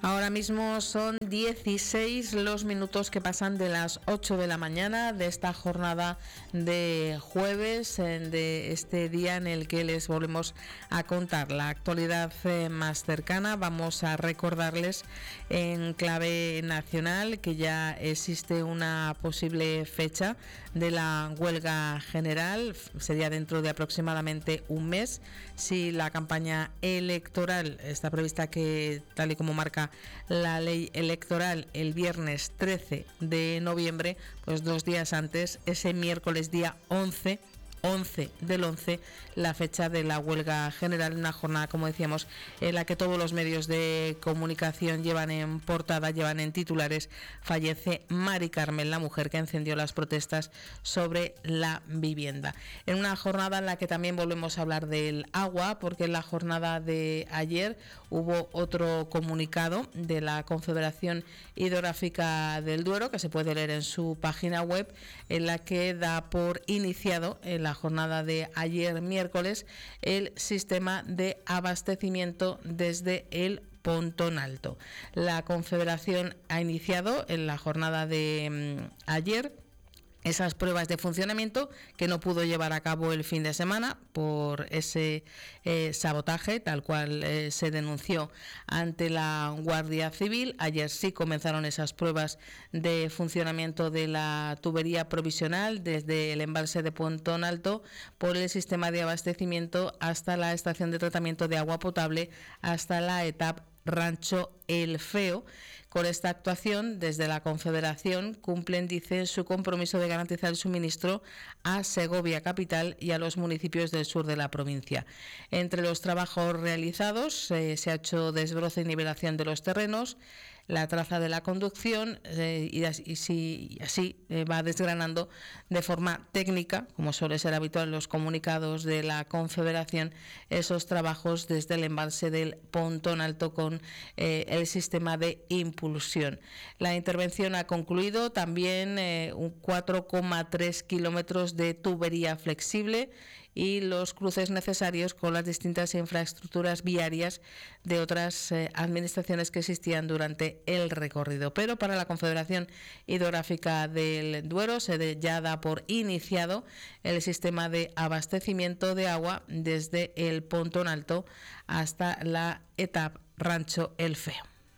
Ahora mismo son 16 los minutos que pasan de las 8 de la mañana de esta jornada de jueves, de este día en el que les volvemos a contar la actualidad más cercana. Vamos a recordarles en clave nacional que ya existe una posible fecha de la huelga general. Sería dentro de aproximadamente un mes. Si la campaña electoral está prevista que, tal y como marca la ley electoral, el viernes 13 de noviembre, pues 2 días antes, ese miércoles día 11 del 11, la fecha de la huelga general, una jornada, como decíamos, en la que todos los medios de comunicación llevan en portada, llevan en titulares: fallece Mari Carmen, la mujer que encendió las protestas sobre la vivienda. En una jornada en la que también volvemos a hablar del agua, porque en la jornada de ayer hubo otro comunicado de la Confederación Hidrográfica del Duero, que se puede leer en su página web, en la que da por iniciado en la jornada de ayer miércoles el sistema de abastecimiento desde el Pontón Alto. La Confederación ha iniciado en la jornada de ayer esas pruebas de funcionamiento que no pudo llevar a cabo el fin de semana por ese sabotaje, tal cual se denunció ante la Guardia Civil. Ayer sí comenzaron esas pruebas de funcionamiento de la tubería provisional desde el embalse de Pontón Alto por el sistema de abastecimiento hasta la estación de tratamiento de agua potable, hasta la etapa Rancho El Feo. Con esta actuación, desde la Confederación cumplen, dice, su compromiso de garantizar el suministro a Segovia capital y a los municipios del sur de la provincia. Entre los trabajos realizados se ha hecho desbroce y nivelación de los terrenos, la traza de la conducción y así va desgranando de forma técnica, como suele ser habitual en los comunicados de la Confederación, esos trabajos desde el embalse del Pontón Alto con el sistema de impulsión. La intervención ha concluido también un 4,3 kilómetros de tubería flexible y los cruces necesarios con las distintas infraestructuras viarias de otras administraciones que existían durante el recorrido. Pero para la Confederación Hidrográfica del Duero ya da por iniciado el sistema de abastecimiento de agua desde el Pontón Alto hasta la etapa Rancho El Feo.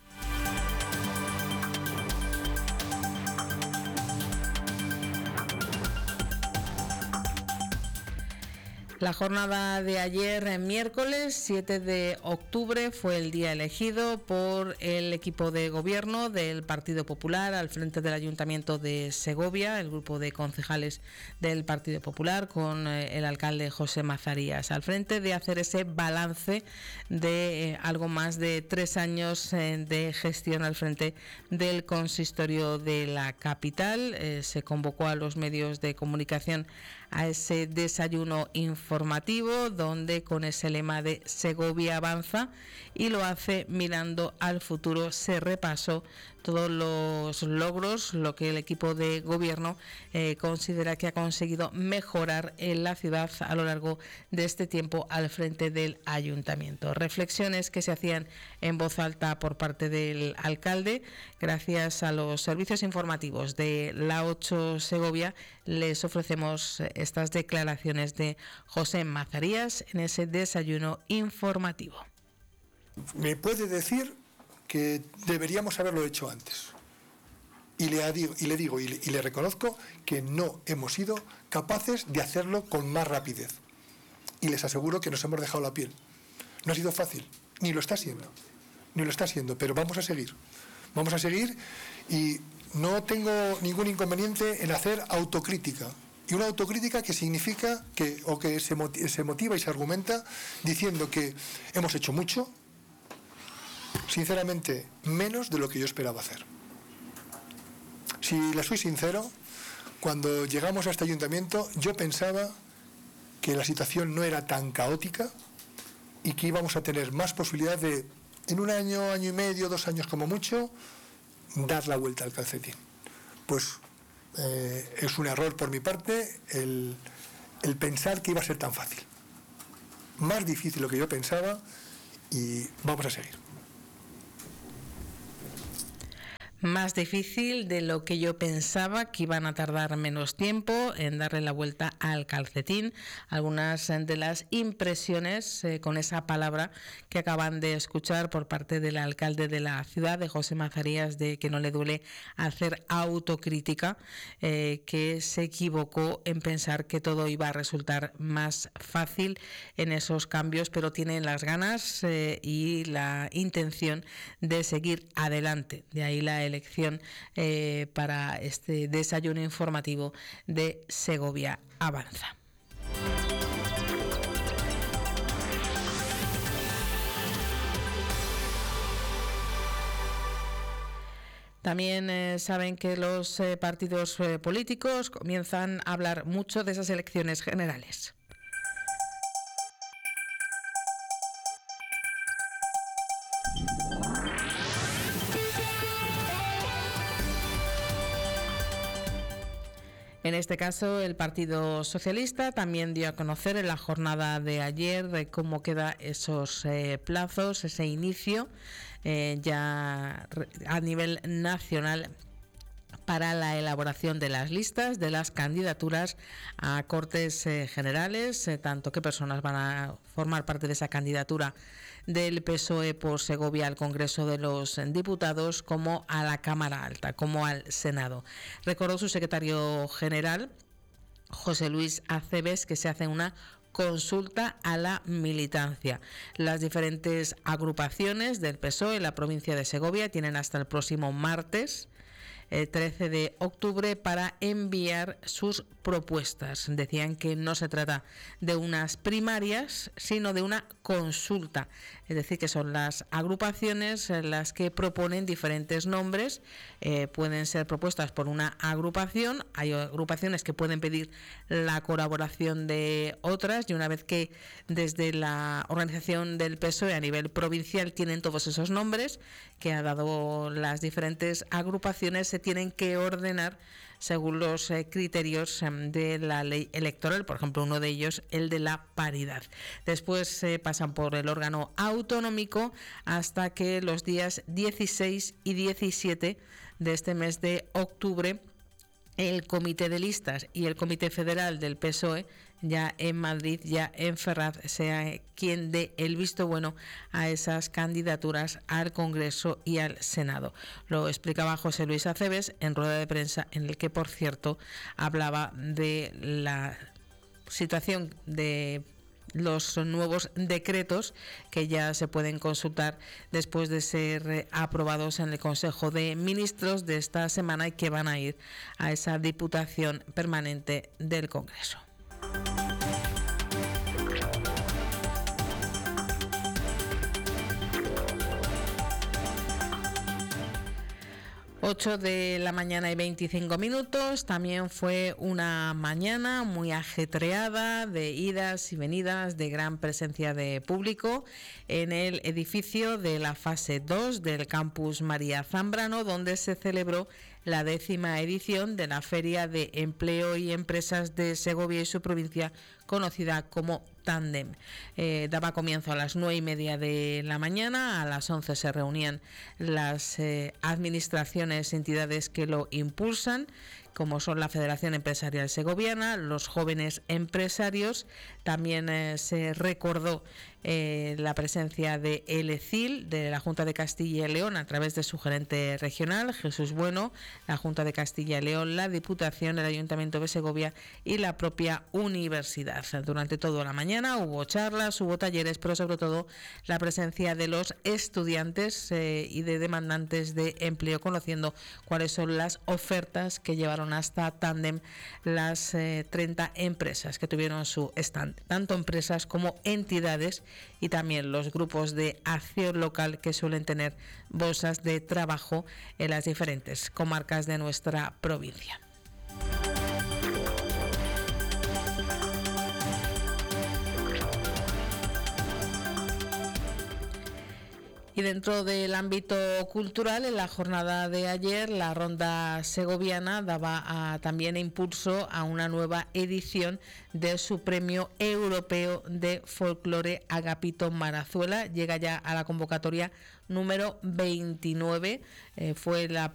La jornada de ayer, miércoles 7 de octubre, fue el día elegido por el equipo de gobierno del Partido Popular al frente del Ayuntamiento de Segovia, el grupo de concejales del Partido Popular, con el alcalde José Mazarías, al frente de hacer ese balance de algo más de 3 años de gestión al frente del consistorio de la capital. Se convocó a los medios de comunicación a ese desayuno informativo, donde con ese lema de Segovia avanza y lo hace mirando al futuro, se repasó todos los logros, lo que el equipo de gobierno considera que ha conseguido mejorar en la ciudad a lo largo de este tiempo al frente del ayuntamiento. Reflexiones que se hacían en voz alta por parte del alcalde. Gracias a los servicios informativos de la 8 Segovia les ofrecemos estas declaraciones de José Mazarías en ese desayuno informativo. Me puede decir que deberíamos haberlo hecho antes. Y le reconozco que no hemos sido capaces de hacerlo con más rapidez. Y les aseguro que nos hemos dejado la piel. No ha sido fácil, ni lo está siendo, pero vamos a seguir. Vamos a seguir y no tengo ningún inconveniente en hacer autocrítica. Y una autocrítica que significa que se motiva y se argumenta diciendo que hemos hecho mucho, sinceramente menos de lo que yo esperaba hacer. Si le soy sincero, cuando llegamos a este ayuntamiento yo pensaba que la situación no era tan caótica y que íbamos a tener más posibilidad de, en un año, año y medio, 2 años como mucho, dar la vuelta al calcetín. Pues es un error por mi parte el pensar que iba a ser tan fácil. Más difícil de lo que yo pensaba y vamos a seguir. Más difícil de lo que yo pensaba, que iban a tardar menos tiempo en darle la vuelta al calcetín. Algunas de las impresiones con esa palabra que acaban de escuchar por parte del alcalde de la ciudad, de José Mazarías, de que no le duele hacer autocrítica, que se equivocó en pensar que todo iba a resultar más fácil en esos cambios, pero tiene las ganas y la intención de seguir adelante. De ahí la elección para este desayuno informativo de Segovia Avanza. También saben que los partidos políticos comienzan a hablar mucho de esas elecciones generales. En este caso, el Partido Socialista también dio a conocer en la jornada de ayer de cómo quedan esos plazos, ese inicio ya a nivel nacional para la elaboración de las listas de las candidaturas a Cortes Generales, tanto qué personas van a formar parte de esa candidatura del PSOE por Segovia al Congreso de los Diputados, como a la Cámara Alta, como al Senado. Recordó su secretario general, José Luis Aceves, que se hace una consulta a la militancia. Las diferentes agrupaciones del PSOE en la provincia de Segovia tienen hasta el próximo martes, 13 de octubre, para enviar sus propuestas. Decían que no se trata de unas primarias, sino de una consulta. Es decir, que son las agrupaciones las que proponen diferentes nombres. Pueden ser propuestas por una agrupación. Hay agrupaciones que pueden pedir la colaboración de otras, y una vez que desde la organización del PSOE a nivel provincial tienen todos esos nombres que ha dado las diferentes agrupaciones, se tienen que ordenar según los criterios de la ley electoral, por ejemplo, uno de ellos, el de la paridad. Después pasan por el órgano autonómico hasta que los días 16 y 17 de este mes de octubre el Comité de Listas y el Comité Federal del PSOE, ya en Madrid, ya en Ferraz, sea quien dé el visto bueno a esas candidaturas al Congreso y al Senado. Lo explicaba José Luis Aceves en rueda de prensa, en el que, por cierto, hablaba de la situación de los nuevos decretos que ya se pueden consultar después de ser aprobados en el Consejo de Ministros de esta semana, y que van a ir a esa Diputación Permanente del Congreso. 8 de la mañana y 25 minutos. También fue una mañana muy ajetreada, de idas y venidas, de gran presencia de público en el edificio de la fase 2 del Campus María Zambrano, donde se celebró la 10ª edición de la Feria de Empleo y Empresas de Segovia y su provincia, conocida como Tandem. Daba comienzo a las 9:30 de la mañana. A las 11 se reunían las administraciones y entidades que lo impulsan, como son la Federación Empresarial Segoviana, los jóvenes empresarios. También se recordó la presencia de ELECIL, de la Junta de Castilla y León, a través de su gerente regional, Jesús Bueno, la Junta de Castilla y León, la Diputación, el Ayuntamiento de Segovia y la propia universidad. Durante toda la mañana hubo charlas, hubo talleres, pero sobre todo la presencia de los estudiantes y de demandantes de empleo, conociendo cuáles son las ofertas que llevaron hasta Tandem las 30 empresas que tuvieron su stand, tanto empresas como entidades, y también los grupos de acción local que suelen tener bolsas de trabajo en las diferentes comarcas de nuestra provincia. Y dentro del ámbito cultural, en la jornada de ayer, la Ronda Segoviana daba también impulso a una nueva edición de su Premio Europeo de Folclore Agapito Marazuela. Llega ya a la convocatoria número 29. Fue la